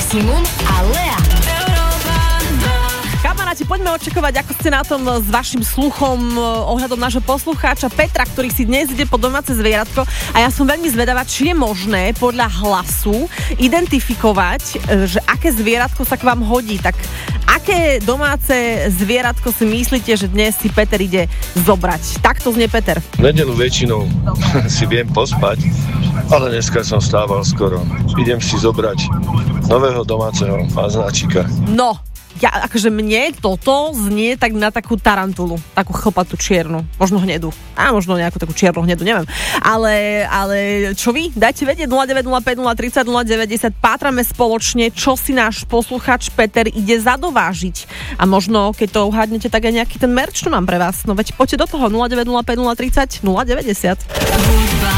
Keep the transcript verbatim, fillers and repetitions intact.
Maximum a Lea. Kamaráti, poďme očakovať, ako ste na tom s vašim sluchom ohľadom nášho poslucháča Petra, ktorý si dnes ide po domáce zvieratko a ja som veľmi zvedavá, či je možné podľa hlasu identifikovať, že aké zvieratko sa k vám hodí. Tak aké domáce zvieratko si myslíte, že dnes si Peter ide zobrať? Takto znie Peter. V nedeľu väčšinou si viem pospať, ale dneska som stával skoro. Idem si zobrať nového domáceho faznáčika. No, ja, akože mne toto znie tak na takú tarantulu, takú chlpatú čiernu, možno hnedu, a možno nejakú takú čiernu hnedu, neviem. Ale, ale čo vy? Dajte vedieť nula deväť nula päť nula tri nula nula deväť nula nula, pátrame spoločne, čo si náš posluchač Peter ide zadovážiť. A možno, keď to uhádnete, tak aj nejaký ten merch, čo mám pre vás. No veď poďte do toho nula deväť nula päť nula tri nula nula deväť nula.